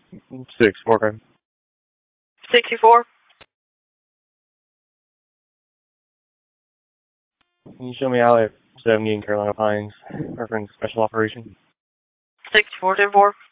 6, 4, 5. 64. Can you show me out at 70 in Carolina Pines? Reference special operation. 64, 10-4.